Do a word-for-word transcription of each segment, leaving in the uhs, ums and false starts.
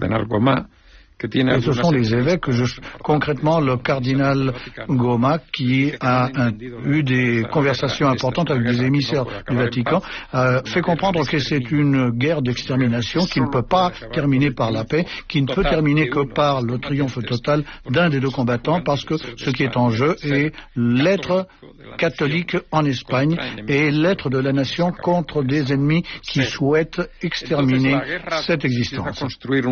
cardenal Gomá. Et ce sont les évêques, je, concrètement le cardinal Goma, qui a un, eu des conversations importantes avec des émissaires du Vatican, euh, fait comprendre que c'est une guerre d'extermination qui ne peut pas terminer par la paix, qui ne peut terminer que par le triomphe total d'un des deux combattants, parce que ce qui est en jeu est l'être catholique en Espagne et l'être de la nation contre des ennemis qui souhaitent exterminer cette existence.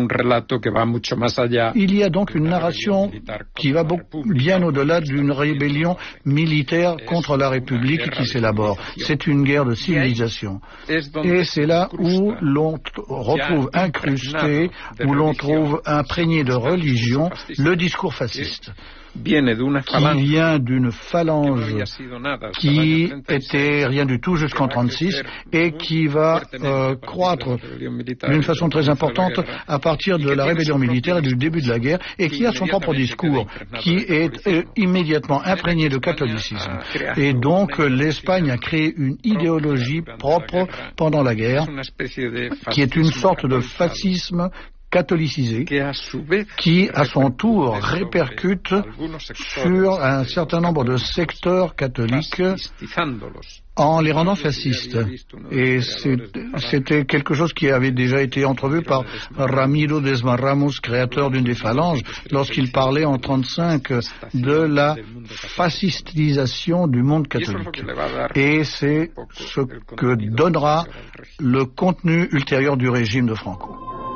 Il y a donc une narration qui va beaucoup, bien au-delà d'une rébellion militaire contre la République qui s'élabore. C'est une guerre de civilisation. Et c'est là où l'on retrouve incrusté, où l'on trouve imprégné de religion, le discours fasciste. Qui vient d'une phalange qui était rien du tout jusqu'en trente-six et qui va euh, croître d'une façon très importante à partir de la rébellion militaire et du début de la guerre, et qui a son propre discours qui est euh, immédiatement imprégné de catholicisme. Et donc l'Espagne a créé une idéologie propre pendant la guerre qui est une sorte de fascisme catholicisé, qui à son tour répercute sur un certain nombre de secteurs catholiques en les rendant fascistes. Et c'était quelque chose qui avait déjà été entrevu par Ramiro Desmarramos, créateur d'une des phalanges, lorsqu'il parlait en trente-cinq de la fascistisation du monde catholique. Et c'est ce que donnera le contenu ultérieur du régime de Franco.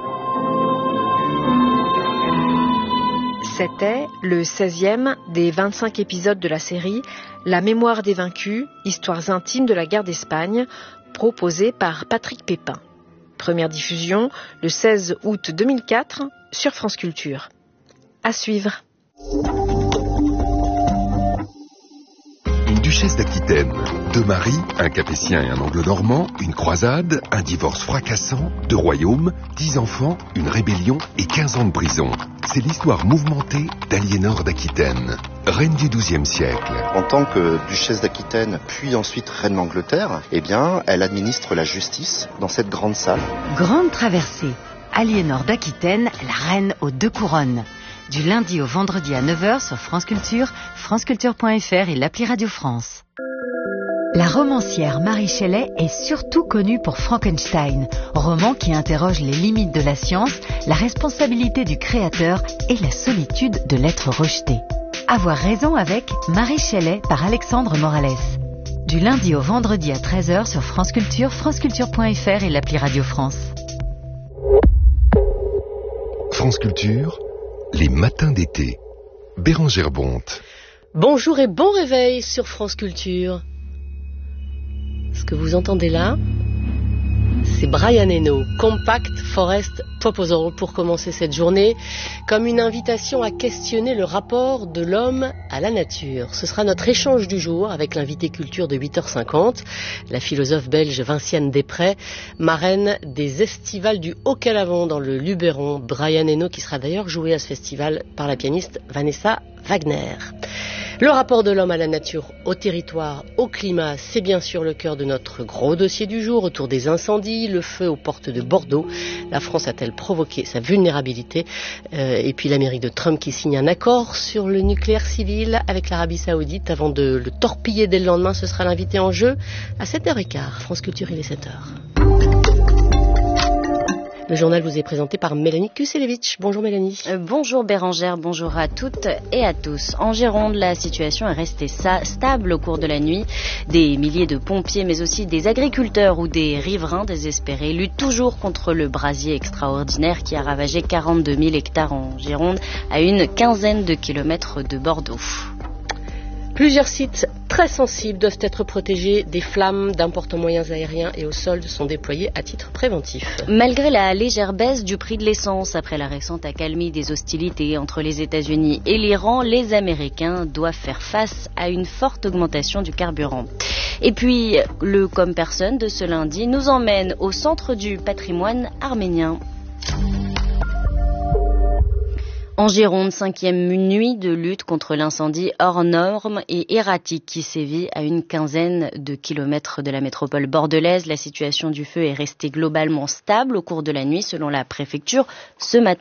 C'était le seizième des vingt-cinq épisodes de la série La mémoire des vaincus, histoires intimes de la guerre d'Espagne, proposé par Patrick Pépin. Première diffusion le seize août deux mille quatre sur France Culture. À suivre. Une duchesse d'Aquitaine, deux maris, un capétien et un anglo-normand, une croisade, un divorce fracassant, deux royaumes, dix enfants, une rébellion et quinze ans de prison. C'est l'histoire mouvementée d'Aliénor d'Aquitaine, reine du douzième siècle. En tant que duchesse d'Aquitaine, puis ensuite reine d'Angleterre, eh bien, elle administre la justice dans cette grande salle. Grande traversée. Aliénor d'Aquitaine, la reine aux deux couronnes. Du lundi au vendredi à neuf heures sur France Culture, franceculture point f r et l'appli Radio France. La romancière Mary Shelley est surtout connue pour Frankenstein, roman qui interroge les limites de la science, la responsabilité du créateur et la solitude de l'être rejeté. Avoir raison avec Mary Shelley par Alexandre Morales. Du lundi au vendredi à treize heures sur France Culture, franceculture point f r et l'appli Radio France. France Culture, les matins d'été. Bérangère Bonte. Bonjour et bon réveil sur France Culture. Ce que vous entendez là, c'est Brian Eno, Compact Forest Proposal, pour commencer cette journée, comme une invitation à questionner le rapport de l'homme à la nature. Ce sera notre échange du jour avec l'invité culture de huit heures cinquante, la philosophe belge Vinciane Després, marraine des estivales du Haut-Calavant dans le Luberon. Brian Eno qui sera d'ailleurs joué à ce festival par la pianiste Vanessa Wagner. Le rapport de l'homme à la nature, au territoire, au climat, c'est bien sûr le cœur de notre gros dossier du jour autour des incendies, le feu aux portes de Bordeaux. La France a-t-elle provoqué sa vulnérabilité euh, Et puis l'Amérique de Trump qui signe un accord sur le nucléaire civil avec l'Arabie Saoudite avant de le torpiller dès le lendemain. Ce sera l'invité en jeu à sept heures quinze. France Culture, il est sept heures. Le journal vous est présenté par Mélanie Kuselevitch. Bonjour Mélanie. Euh, bonjour Bérangère, bonjour à toutes et à tous. En Gironde, la situation est restée stable au cours de la nuit. Des milliers de pompiers, mais aussi des agriculteurs ou des riverains désespérés luttent toujours contre le brasier extraordinaire qui a ravagé quarante-deux mille hectares en Gironde, à une quinzaine de kilomètres de Bordeaux. Plusieurs sites très sensibles doivent être protégés. Des flammes d'importants moyens aériens et au sol sont déployés à titre préventif. Malgré la légère baisse du prix de l'essence après la récente accalmie des hostilités entre les États-Unis et l'Iran, les Américains doivent faire face à une forte augmentation du carburant. Et puis, le Comme Personne de ce lundi nous emmène au centre du patrimoine arménien. En Gironde, cinquième nuit de lutte contre l'incendie hors norme et erratique qui sévit à une quinzaine de kilomètres de la métropole bordelaise. La situation du feu est restée globalement stable au cours de la nuit selon la préfecture. Ce matin,